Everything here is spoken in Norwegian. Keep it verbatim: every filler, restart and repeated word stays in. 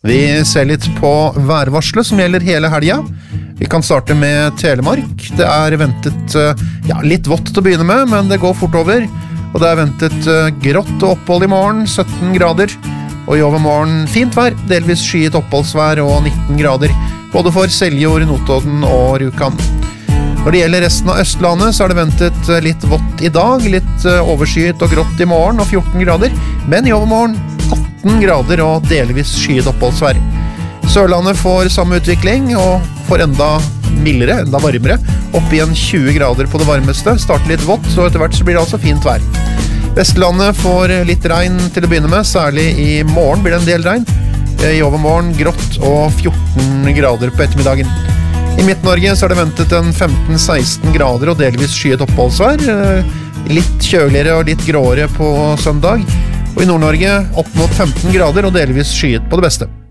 Vi ser litt på værvarslet som gjelder hele helgen. Vi kan starte med Telemark. Det er ventet ja, litt vått til å begynne med, men det går fort over. Og det er ventet grått og opphold i morgen, sytten grader. Og i overmorgen fint vær, delvis skyet oppholdsvær og nitten grader. Både for Seljord, Notodden og Rjukan. Når det gjelder resten av Østlandet, så er det ventet litt vått i dag, litt overskyet og grått i morgen og fjorten grader. Men i overmorgen atten grader og delvis skyet oppholdsvær. Sørlandet får samme utvikling og får enda mildere, enda varmere, opp igjen tjue grader på det varmeste. Starter litt vått, så etter hvert så blir det altså fint vær. Vestlandet får litt regn til å begynne med, særlig i morgen blir det en del regn. I overmorgen grått og fjorten grader på ettermiddagen. I Midt-Norge så er det ventet en femten til seksten grader og delvis skyet oppholdsvær. Litt kjøligere og litt gråere på søndag. Og i Nord-Norge opp mot femten grader og delvis skyet på det beste.